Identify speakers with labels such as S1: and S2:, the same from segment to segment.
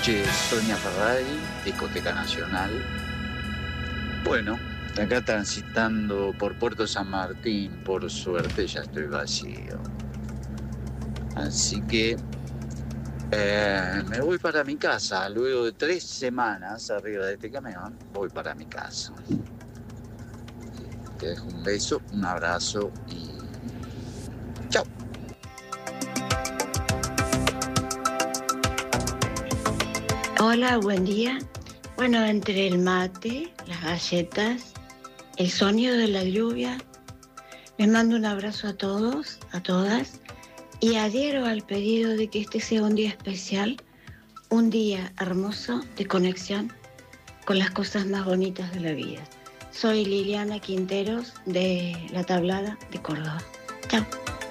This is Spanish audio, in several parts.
S1: noches, Sonia Ferrari, Discoteca Nacional. Bueno, acá transitando por Puerto San Martín, por suerte ya estoy vacío. Así que me voy para mi casa. Luego de 3 semanas arriba de este camión, voy para mi casa. Te dejo un beso, un abrazo y chao.
S2: Hola, buen día. Bueno, entre el mate, las galletas, el sonido de la lluvia, les mando un abrazo a todos, a todas, y adhiero al pedido de que este sea un día especial, un día hermoso de conexión con las cosas más bonitas de la vida. Soy Liliana Quinteros de La Tablada de Córdoba. Chao.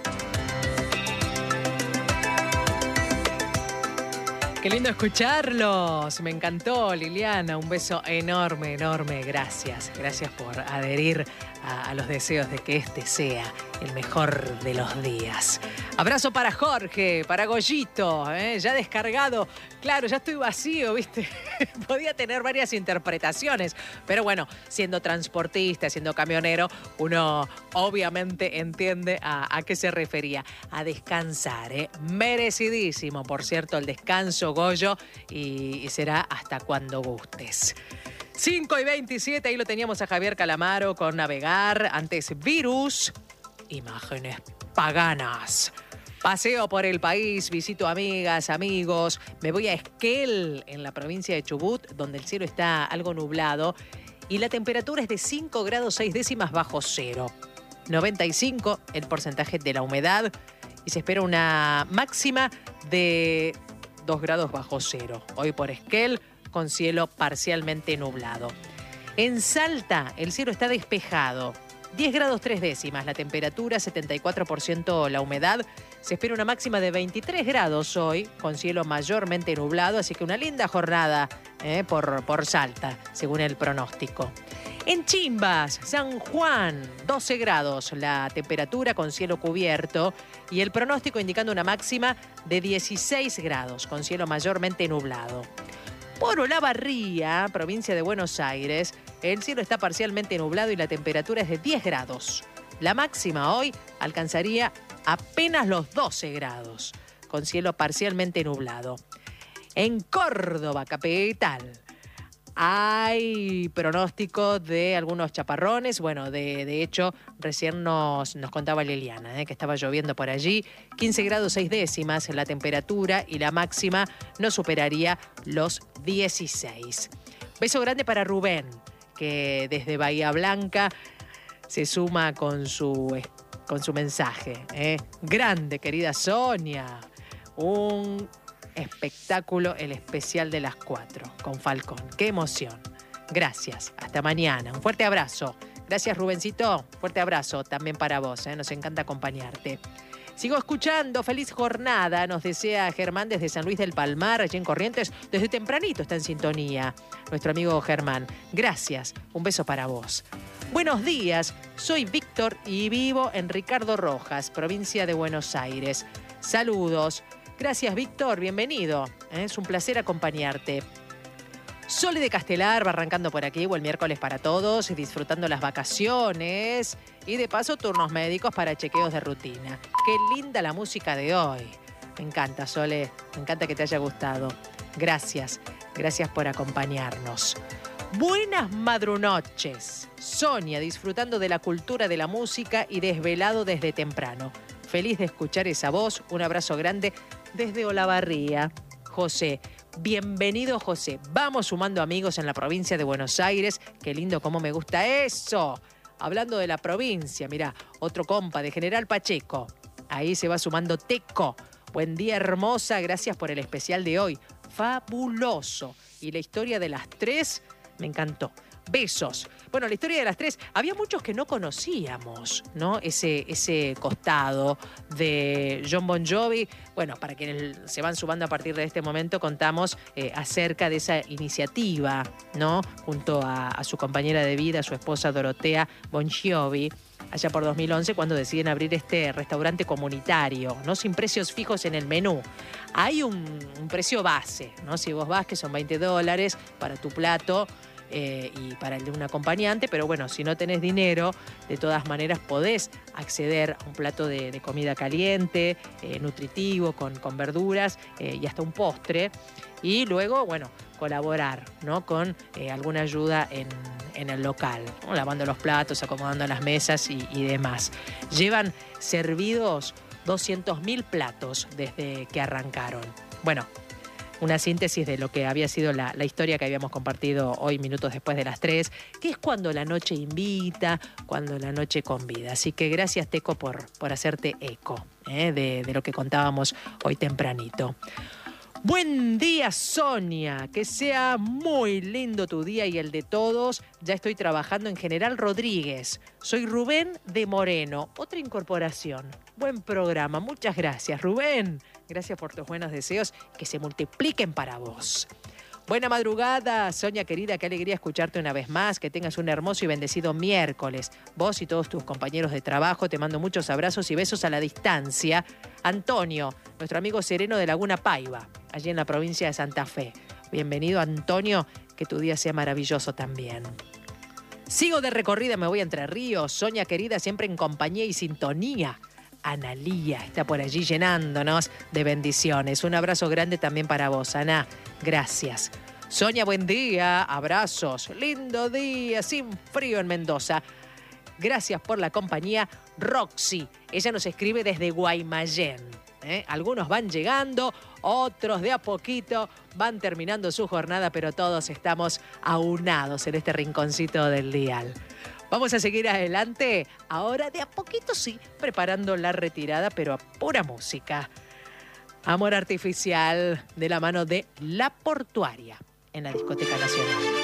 S3: Qué lindo escucharlos. Me encantó, Liliana. Un beso enorme, enorme. Gracias. Gracias por adherir a los deseos de que este sea el mejor de los días. Abrazo para Jorge, para Goyito, ya descargado. Claro, ya estoy vacío, ¿viste? Podía tener varias interpretaciones, pero bueno, siendo transportista, siendo camionero, uno obviamente entiende a qué se refería. A descansar, merecidísimo, por cierto, el descanso, Goyo, y será hasta cuando gustes. 5:27, ahí lo teníamos a Javier Calamaro con Navegar. Antes, Virus, imágenes paganas. Paseo por el país, visito amigas, amigos. Me voy a Esquel, en la provincia de Chubut, donde el cielo está algo nublado y la temperatura es de 5 grados 6 décimas bajo cero. 95 el porcentaje de la humedad y se espera una máxima de 2 grados bajo cero. Hoy por Esquel, con cielo parcialmente nublado. En Salta, el cielo está despejado. 10 grados 3 décimas la temperatura, 74% la humedad. Se espera una máxima de 23 grados hoy, con cielo mayormente nublado, así que una linda jornada por Salta, según el pronóstico. En Chimbas, San Juan, 12 grados la temperatura con cielo cubierto y el pronóstico indicando una máxima de 16 grados, con cielo mayormente nublado. Por Olavarría, provincia de Buenos Aires, el cielo está parcialmente nublado y la temperatura es de 10 grados. La máxima hoy alcanzaría apenas los 12 grados, con cielo parcialmente nublado. En Córdoba, capital, hay pronóstico de algunos chaparrones. Bueno, de hecho, recién nos contaba Liliana, que estaba lloviendo por allí. 15 grados 6 décimas la temperatura y la máxima no superaría los 16. Beso grande para Rubén, que desde Bahía Blanca se suma con su mensaje. Grande, querida Sonia. Un espectáculo, el especial de las 4 con Falcón. ¡Qué emoción! Gracias. Hasta mañana. Un fuerte abrazo. Gracias, Rubencito. Fuerte abrazo también para vos. Nos encanta acompañarte. Sigo escuchando. Feliz jornada. Nos desea Germán desde San Luis del Palmar, allí en Corrientes. Desde tempranito está en sintonía nuestro amigo Germán. Gracias. Un beso para vos. Buenos días. Soy Víctor y vivo en Ricardo Rojas, provincia de Buenos Aires. Saludos. Gracias, Víctor. Bienvenido. Es un placer acompañarte. Sole de Castelar va arrancando por aquí, buen miércoles para todos, disfrutando las vacaciones y de paso turnos médicos para chequeos de rutina. Qué linda la música de hoy. Me encanta, Sole. Me encanta que te haya gustado. Gracias. Gracias por acompañarnos. Buenas madrunoches. Sonia, disfrutando de la cultura de la música y desvelado desde temprano. Feliz de escuchar esa voz. Un abrazo grande desde Olavarría. José, bienvenido, José. Vamos sumando amigos en la provincia de Buenos Aires. Qué lindo, cómo me gusta eso. Hablando de la provincia, mirá, otro compa de General Pacheco. Ahí se va sumando Teco. Buen día, hermosa. Gracias por el especial de hoy. Fabuloso. Y la historia de las 3 me encantó. Besos. Bueno, la historia de las 3, había muchos que no conocíamos, ¿no? Ese costado de Jon Bon Jovi. Bueno, para quienes se van sumando a partir de este momento, contamos acerca de esa iniciativa, ¿no? Junto a su compañera de vida, su esposa Dorotea Bon Jovi, allá por 2011, cuando deciden abrir este restaurante comunitario, ¿no? Sin precios fijos en el menú. Hay un precio base, ¿no? Si vos vas, que son $20 para tu plato y para el de un acompañante, pero bueno, si no tenés dinero, de todas maneras podés acceder a un plato de comida caliente, nutritivo, con verduras y hasta un postre. Y luego, bueno, colaborar, ¿no? Con alguna ayuda en el local, ¿no? Lavando los platos, acomodando las mesas y demás. Llevan servidos 200.000 platos desde que arrancaron. Bueno, una síntesis de lo que había sido la historia que habíamos compartido hoy, minutos después de las 3, que es cuando la noche invita, cuando la noche convida. Así que gracias, Teco, por hacerte eco de lo que contábamos hoy tempranito. Buen día, Sonia, que sea muy lindo tu día y el de todos. Ya estoy trabajando en General Rodríguez. Soy Rubén de Moreno, otra incorporación. Buen programa, muchas gracias, Rubén. Gracias por tus buenos deseos, que se multipliquen para vos. Buena madrugada, Sonia querida, qué alegría escucharte una vez más, que tengas un hermoso y bendecido miércoles. Vos y todos tus compañeros de trabajo, te mando muchos abrazos y besos a la distancia. Antonio, nuestro amigo sereno de Laguna Paiva, allí en la provincia de Santa Fe. Bienvenido, Antonio, que tu día sea maravilloso también. Sigo de recorrida, me voy a Entre Ríos. Sonia querida, siempre en compañía y sintonía. Analía está por allí llenándonos de bendiciones. Un abrazo grande también para vos, Ana. Gracias. Sonia, buen día. Abrazos. Lindo día, sin frío en Mendoza. Gracias por la compañía, Roxy. Ella nos escribe desde Guaymallén. Algunos van llegando, otros de a poquito van terminando su jornada, pero todos estamos aunados en este rinconcito del dial. Vamos a seguir adelante, ahora de a poquito sí, preparando la retirada, pero a pura música. Amor Artificial, de la mano de La Portuaria, en la Discoteca Nacional.